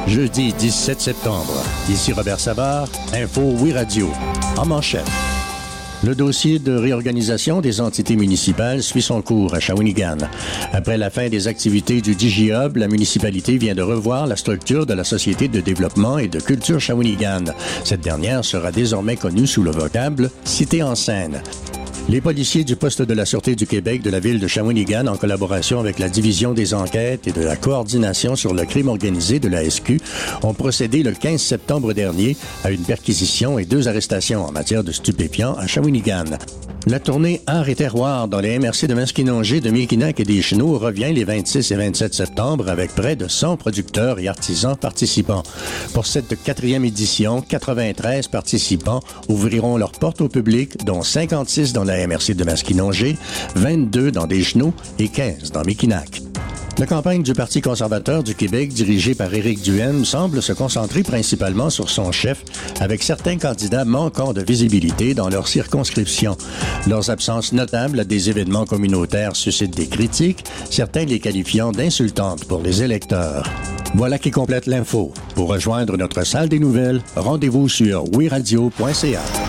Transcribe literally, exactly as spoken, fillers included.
Jeudi dix-sept septembre. Ici Robert Savard, Info Oui Radio. En manchette. Le dossier de réorganisation des entités municipales suit son cours à Shawinigan. Après la fin des activités du DigiHub, la municipalité vient de revoir la structure de la Société de développement et de culture Shawinigan. Cette dernière sera désormais connue sous le vocable « Cité en scène ». Les policiers du poste de la Sûreté du Québec de la ville de Shawinigan, en collaboration avec la Division des enquêtes et de la coordination sur le crime organisé de la S Q, ont procédé le quinze septembre dernier à une perquisition et deux arrestations en matière de stupéfiants à Shawinigan. La tournée Art et terroir dans les M R C de Maskinongé, de Mekinac et des Chenaux revient les vingt-six et vingt-sept septembre avec près de cent producteurs et artisans participants. Pour cette quatrième édition, quatre-vingt-treize participants ouvriront leurs portes au public, dont cinquante-six dans la M R C de Maskinongé, vingt-deux dans des Chenaux et quinze dans Mekinac. La campagne du Parti conservateur du Québec, dirigée par Éric Duhaime, semble se concentrer principalement sur son chef, avec certains candidats manquant de visibilité dans leur circonscription. Leurs absences notables à des événements communautaires suscitent des critiques, certains les qualifiant d'insultantes pour les électeurs. Voilà qui complète l'info. Pour rejoindre notre salle des nouvelles, rendez-vous sur oui radio point c a.